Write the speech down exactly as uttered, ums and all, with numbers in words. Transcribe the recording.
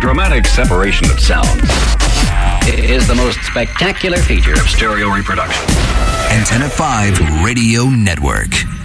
dramatic separation of sounds is the most spectacular feature of stereo reproduction. Antenna five Radio Network.